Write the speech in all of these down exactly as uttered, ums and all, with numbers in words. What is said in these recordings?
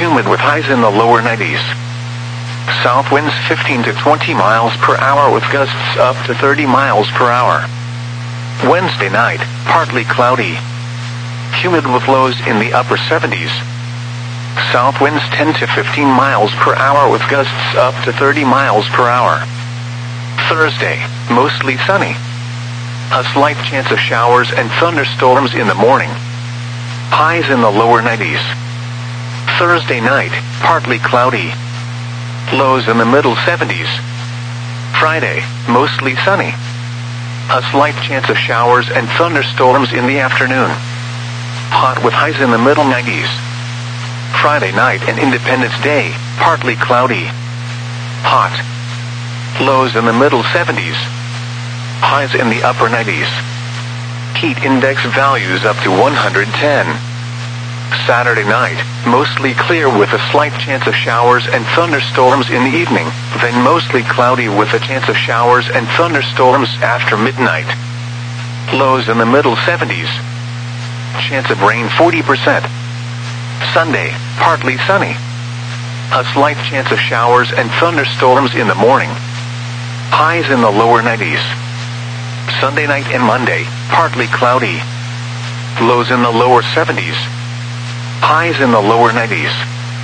humid with highs in the lower nineties. South winds fifteen to twenty miles per hour with gusts up to thirty miles per hour. Wednesday night, partly cloudy. Humid with lows in the upper seventies. South winds ten to fifteen miles per hour with gusts up to thirty miles per hour. Thursday, mostly sunny. A slight chance of showers and thunderstorms in the morning. Highs in the lower nineties. Thursday night, partly cloudy. Lows in the middle seventies. Friday, mostly sunny. A slight chance of showers and thunderstorms in the afternoon. Hot with highs in the middle nineties. Friday night and Independence Day, partly cloudy. Hot. Lows in the middle seventies. Highs in the upper nineties. Heat index values up to one hundred ten. Saturday night, mostly clear with a slight chance of showers and thunderstorms in the evening, then mostly cloudy with a chance of showers and thunderstorms after midnight. Lows in the middle seventies. Chance of rain forty percent. Sunday, partly sunny. A slight chance of showers and thunderstorms in the morning. Highs in the lower nineties. Sunday night and Monday, partly cloudy. Lows in the lower seventies. Highs in the lower nineties.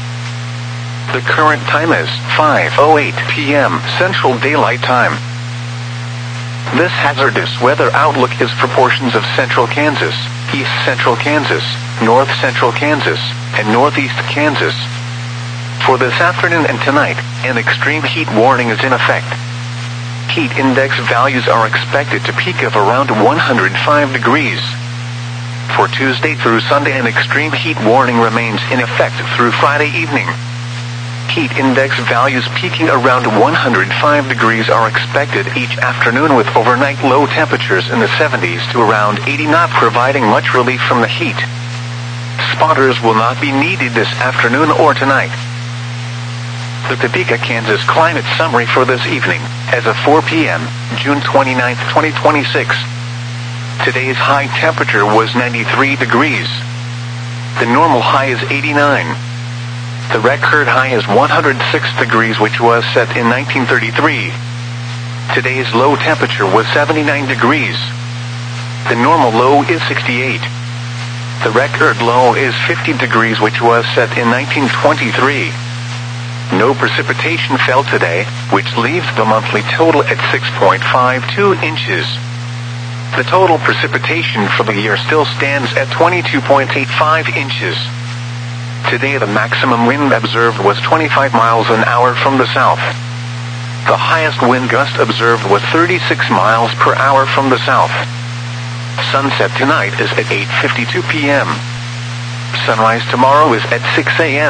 The current time is five oh eight p.m. Central Daylight Time. This hazardous weather outlook is for portions of central Kansas, east central Kansas, north central Kansas, and northeast Kansas. For this afternoon and tonight, an extreme heat warning is in effect. Heat index values are expected to peak of around one hundred five degrees. For Tuesday through Sunday, an extreme heat warning remains in effect through Friday evening. Heat index values peaking around one hundred five degrees are expected each afternoon with overnight low temperatures in the seventies to around eighty, not providing much relief from the heat. Spotters will not be needed this afternoon or tonight. The Topeka, Kansas climate summary for this evening, as of four p.m., June twenty-ninth, twenty twenty-six. Today's high temperature was ninety-three degrees. The normal high is eighty-nine. The record high is one hundred six degrees, which was set in nineteen thirty-three. Today's low temperature was seventy-nine degrees. The normal low is sixty-eight. The record low is fifty degrees, which was set in nineteen twenty-three. No precipitation fell today, which leaves the monthly total at six point five two inches. The total precipitation for the year still stands at twenty-two point eight five inches. Today the maximum wind observed was twenty-five miles an hour from the south. The highest wind gust observed was thirty-six miles per hour from the south. Sunset tonight is at eight fifty-two p.m. Sunrise tomorrow is at six a.m.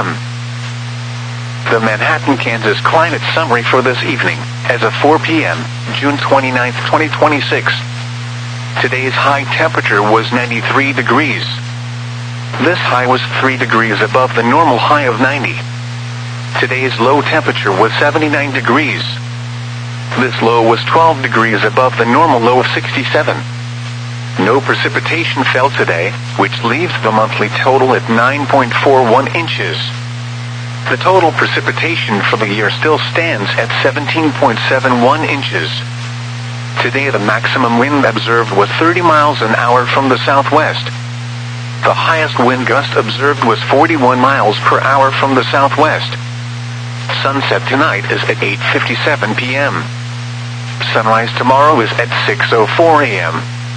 The Manhattan, Kansas climate summary for this evening, as of four p.m., June twenty-ninth, twenty twenty-six. Today's high temperature was ninety-three degrees. This high was three degrees above the normal high of ninety. Today's low temperature was seventy-nine degrees. This low was twelve degrees above the normal low of sixty-seven. No precipitation fell today, which leaves the monthly total at nine point four one inches. The total precipitation for the year still stands at seventeen point seven one inches. Today the maximum wind observed was thirty miles an hour from the southwest. The highest wind gust observed was forty-one miles per hour from the southwest. Sunset tonight is at eight fifty-seven p.m. Sunrise tomorrow is at six oh four a.m.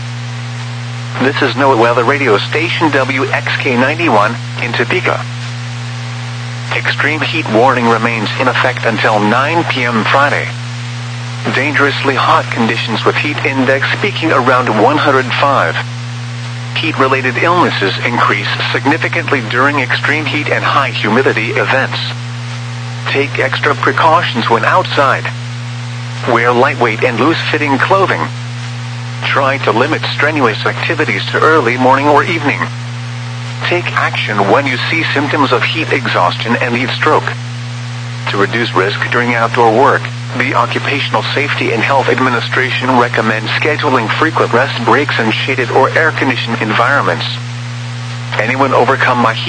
This is NOAA Weather Radio Station W X K ninety-one in Topeka. Extreme heat warning remains in effect until nine p.m. Friday. Dangerously hot conditions with heat index peaking around one hundred five. Heat-related illnesses increase significantly during extreme heat and high humidity events. Take extra precautions when outside. Wear lightweight and loose-fitting clothing. Try to limit strenuous activities to early morning or evening. Take action when you see symptoms of heat exhaustion and heat stroke. To reduce risk during outdoor work, the Occupational Safety and Health Administration recommends scheduling frequent rest breaks in shaded or air-conditioned environments. Anyone overcome by heat